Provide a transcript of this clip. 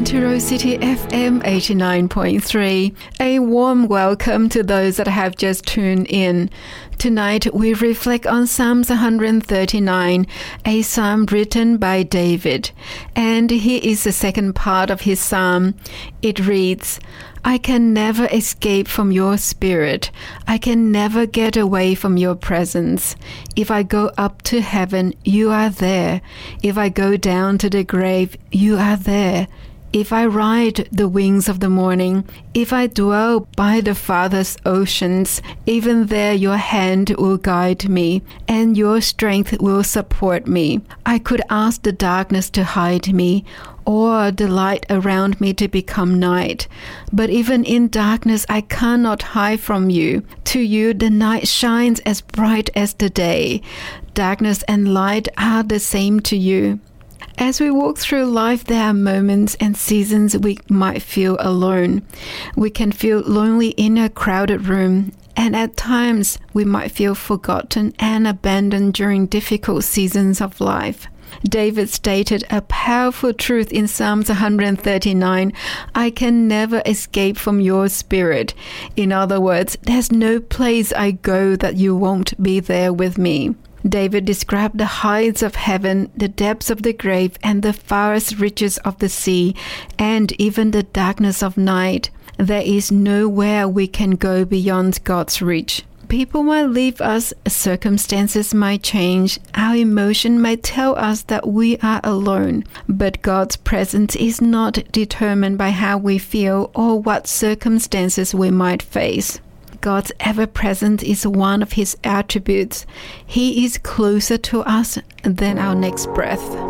To Rose City FM 89.3. A warm welcome to those that have just tuned in. Tonight we reflect on Psalms 139, a psalm written by David. And here is the second part of his psalm. It reads, I can never escape from your spirit. I can never get away from your presence. If I go up to heaven, you are there. If I go down to the grave, you are there. If I ride the wings of the morning, if I dwell by the farthest oceans, even there your hand will guide me, and your strength will support me. I could ask the darkness to hide me, or the light around me to become night. But even in darkness I cannot hide from you. To you the night shines as bright as the day. Darkness and light are the same to you. As we walk through life, there are moments and seasons we might feel alone. We can feel lonely in a crowded room, and at times we might feel forgotten and abandoned during difficult seasons of life. David stated a powerful truth in Psalms 139, I can never escape from your spirit. In other words, there's no place I go that you won't be there with me. David described the heights of heaven, the depths of the grave, and the farthest reaches of the sea, and even the darkness of night. There is nowhere we can go beyond God's reach. People might leave us, circumstances might change, our emotion might tell us that we are alone, but God's presence is not determined by how we feel or what circumstances we might face. God's ever-present is one of His attributes. He is closer to us than our next breath.